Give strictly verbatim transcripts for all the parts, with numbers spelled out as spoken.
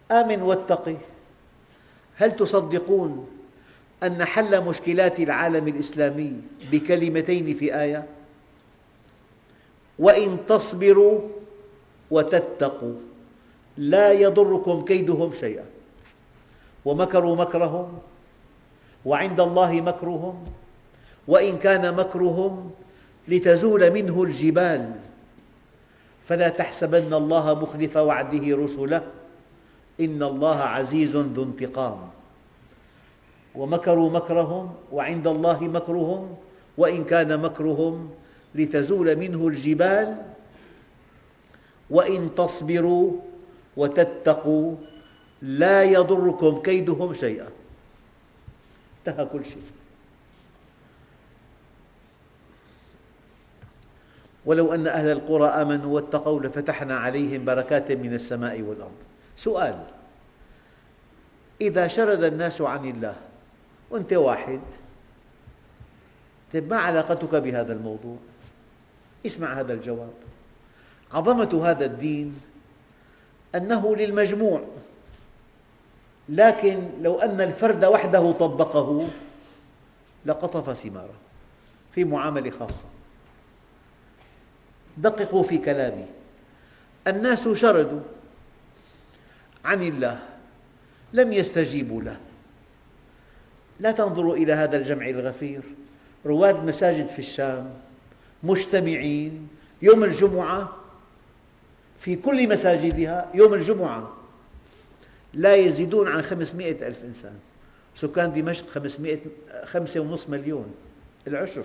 آمن واتق. هل تصدقون أن حل مشكلات العالم الإسلامي بكلمتين في آية؟ وإن تصبروا وتتقوا لا يضركم كيدهم شيئا ومكروا مكرهم وعند الله مكرهم وإن كان مكرهم لتزول منه الجبال فلا تحسبن الله مخلف وعده رسله إن الله عزيز ذو انتقام. ومكروا مكرهم وعند الله مكرهم وإن كان مكرهم لتزول منه الجبال وإن تصبروا وتتقوا لا يضركم كيدهم شيئا. انتهى كل شيء. ولو أن أهل القرى آمنوا واتقوا لفتحنا عليهم بركات من السماء والأرض. سؤال: إذا شرد الناس عن الله وأنت واحد، طيب ما علاقتك بهذا الموضوع؟ اسمع هذا الجواب. عظمة هذا الدين أنه للمجموع، لكن لو أن الفرد وحده طبقه لقطف ثماره. في معاملة خاصة. دققوا في كلامي. الناس شردوا عن الله، لم يستجيبوا له. لا تنظروا إلى هذا الجمع الغفير، رواد مساجد في الشام مجتمعين يوم الجمعة في كل مساجدها، يوم الجمعة لا يزيدون عن خمسمئة ألف إنسان. سكان دمشق خمسمئة خمسة ونصف مليون، العشر.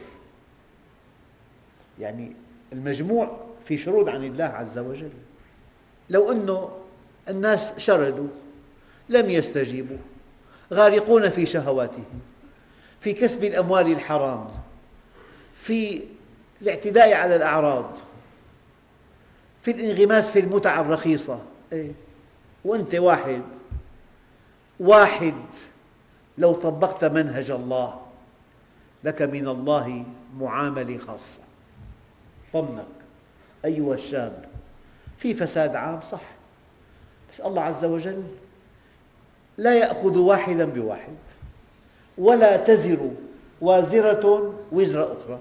يعني المجموع في شرود عن الله عز وجل. لو أنه الناس شردوا لم يستجيبوا، غارقون في شهواتهم، في كسب الأموال الحرام، في الاعتداء على الأعراض، في الانغماس في المتع الرخيصة، إيه؟ وأنت واحد واحد لو طبقت منهج الله لك من الله معاملة خاصة. طمنك أيها الشاب، في فساد عام صح، بس الله عز وجل لا يأخذ واحدا بواحد، ولا تزر وازرة وزر أخرى.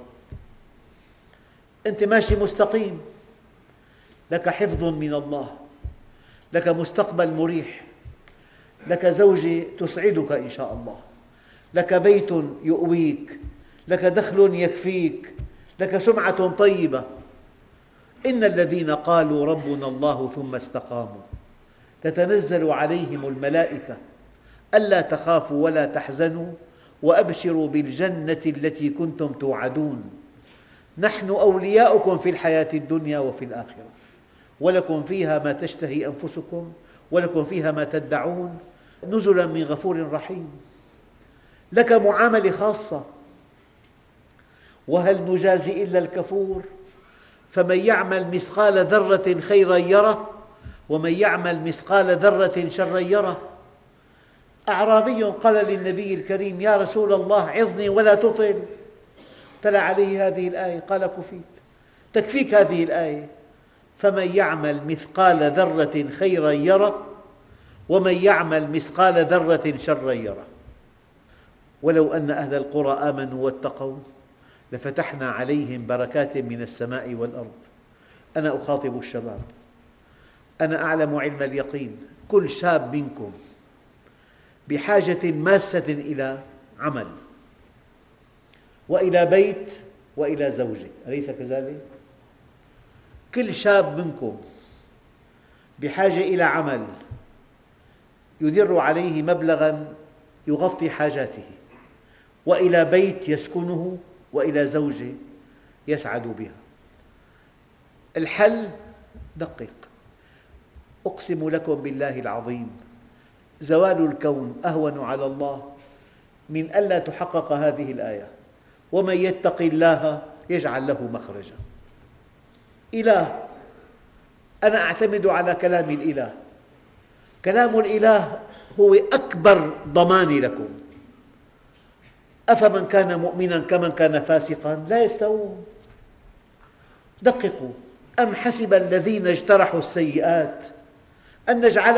أنت ماشي مستقيم، لك حفظ من الله، لك مستقبل مريح، لك زوجة تسعدك إن شاء الله، لك بيت يؤويك، لك دخل يكفيك، لك سمعة طيبة. إن الذين قالوا ربنا الله ثم استقاموا تتنزل عليهم الملائكة ألا تخافوا ولا تحزنوا وأبشروا بالجنة التي كنتم توعدون نحن أولياؤكم في الحياة الدنيا وفي الآخرة ولكم فيها ما تشتهي أنفسكم ولكم فيها ما تدعون نزلا من غفور رحيم. لك معاملة خاصة. وهل نجازي إلا الكفور؟ فمن يعمل مثقال ذرة خيرا يره ومن يعمل مثقال ذرة شرا يره. أعرابي قال للنبي الكريم: يا رسول الله عظني ولا تطل. تلا عليه هذه الآية قال: كفيت، تكفيك هذه الآية. فمن يعمل مثقال ذرة خيرا يره ومن يعمل مثقال ذرة شرا يره. ولو أن أهل القرى آمنوا واتقوا لفتحنا عليهم بركات من السماء والأرض. أنا أخاطب الشباب، أنا أعلم علم اليقين كل شاب منكم بحاجة ماسة إلى عمل وإلى بيت وإلى زوجة، أليس كذلك؟ كل شاب منكم بحاجة إلى عمل يدر عليه مبلغاً يغطي حاجاته وإلى بيت يسكنه وإلى زوجة يسعد بها. الحل دقق. أقسم لكم بالله العظيم زوال الكون أهون على الله من ألا تحقق هذه الآية: ومن يتق الله يجعل له مخرجا. إله، أنا أعتمد على كلام الإله. كلام الإله هو أكبر ضمان لكم. أفمن كان مؤمنا كمن كان فاسقا لا يستوون. دققوا. أم حسب الذين اجترحوا السيئات أن نجعل